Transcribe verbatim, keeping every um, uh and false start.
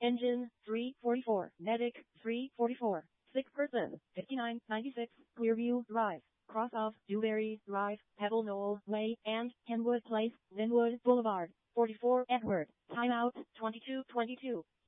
Engine, three forty-four. Medic, three forty-four. Sick person, fifty-nine ninety-six. Clearview Drive. Cross off Dewberry Drive, Pebble Knoll Way, and Kenwood Place, Linwood Boulevard. forty-four Edward. Timeout, twenty-two twenty-two.